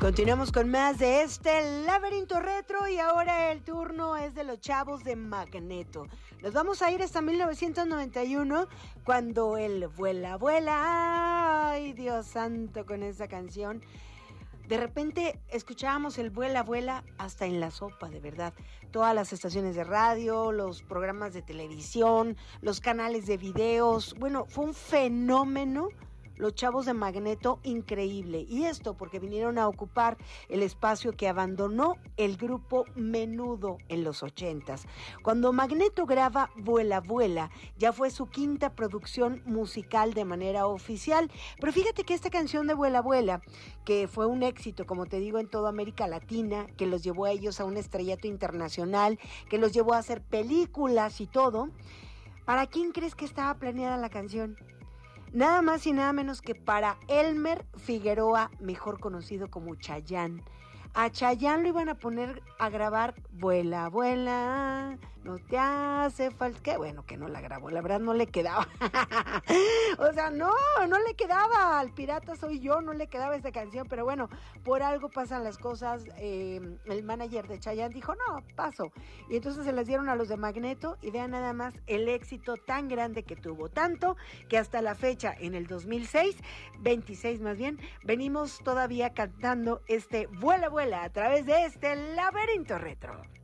Continuamos con más de este Laberinto Retro y ahora el turno es de los chavos de Magneto. Nos vamos a ir hasta 1991 cuando el Vuela, Vuela, ay Dios santo con esa canción. De repente escuchábamos el Vuela, Vuela hasta en la sopa, de verdad. Todas las estaciones de radio, los programas de televisión, los canales de videos. Bueno, fue un fenómeno. Los chavos de Magneto, increíble. Y esto porque vinieron a ocupar el espacio que abandonó el grupo Menudo en los 80s. Cuando Magneto graba Vuela, Vuela, ya fue su quinta producción musical de manera oficial. Pero fíjate que esta canción de Vuela, Vuela, que fue un éxito, como te digo, en toda América Latina, que los llevó a ellos a un estrellato internacional, que los llevó a hacer películas y todo. ¿Para quién crees que estaba planeada la canción? Nada más y nada menos que para Elmer Figueroa, mejor conocido como Chayanne. A Chayanne lo iban a poner a grabar Vuela, Vuela, no te hace falta. Qué bueno que no la grabó, la verdad no le quedaba. O sea, no le quedaba. Al pirata soy yo, no le quedaba esta canción. Pero bueno, por algo pasan las cosas. El manager de Chayanne dijo, no, paso. Y entonces se las dieron a los de Magneto y vean nada más el éxito tan grande que tuvo. Tanto que hasta la fecha, en el 2006, 26 más bien, venimos todavía cantando este Vuela, Vuela a través de este Laberinto Retro.